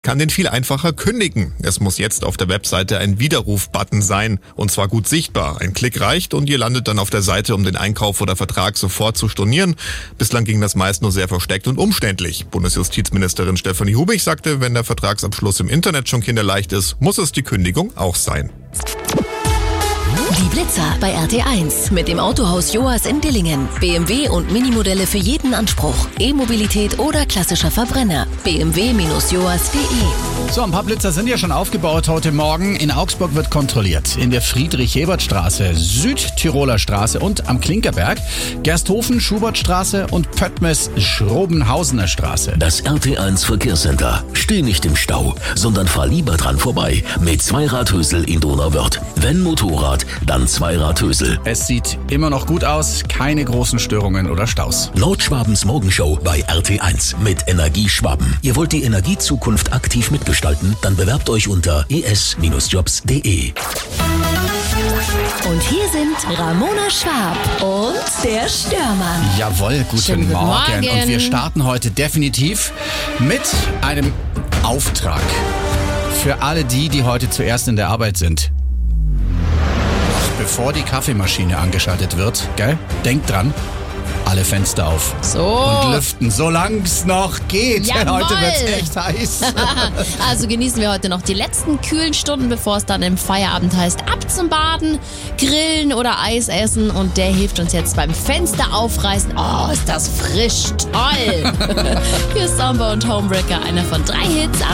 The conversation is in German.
kann den viel einfacher kündigen. Es muss jetzt auf der Webseite ein Widerruf-Button sein, und zwar gut sichtbar. Ein Klick reicht und ihr landet dann auf der Seite, um den Einkauf oder Vertrag sofort zu stornieren. Bislang ging das meist nur sehr versteckt und umständlich. Bundesjustizministerin Stefanie Hubich sagte, wenn der Vertragsabschluss im Internet schon kinderleicht ist, muss es die Kündigung auch sein. Die Blitzer bei RT1 mit dem Autohaus Joas in Dillingen. BMW und Minimodelle für jeden Anspruch. E-Mobilität oder klassischer Verbrenner. bmw-joas.de. So, ein paar Blitzer sind ja schon aufgebaut heute Morgen. In Augsburg wird kontrolliert. In der Friedrich-Hebert-Straße, Südtiroler Straße und am Klinkerberg, Gersthofen, Schubertstraße und Pöttmes-Schrobenhausener Straße. Das RT1 Verkehrscenter. Steh nicht im Stau, sondern fahr lieber dran vorbei mit Zweiradhösel in Donauwörth. Wenn Motorrad, dann Zweiradhösel. Es sieht immer noch gut aus, keine großen Störungen oder Staus. Nordschwabens Morgenshow bei RT1 mit Energieschwaben. Ihr wollt die Energiezukunft aktiv mitgestalten? Dann bewerbt euch unter es-jobs.de. Und hier sind Ramona Schwab und der Störmann. Jawohl, guten Morgen. Und wir starten heute definitiv mit einem Auftrag. Für alle die heute zuerst in der Arbeit sind. Bevor die Kaffeemaschine angeschaltet wird, gell? Denkt dran, alle Fenster auf. So. Und lüften, solange es noch geht. Jawohl. Heute wird's echt heiß. Also genießen wir heute noch die letzten kühlen Stunden, bevor es dann im Feierabend heißt, ab zum Baden, grillen oder Eis essen. Und der hilft uns jetzt beim Fenster aufreißen. Oh, ist das frisch, toll. Hier ist Samba und Homebreaker, einer von 3 Hits.